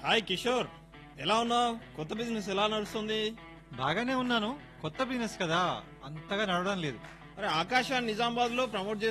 Hi Kishore, ఎలా ఉన్నావు? కొత్త బిజినెస్ ఎలా నడుస్తుంది? బాగానే ఉన్నాను. కొత్త బిజినెస్ కదా, అంతగా నడవడం లేదు. అరే, ఆకాశాన్ని నిజామాబాద్ లో ప్రమోట్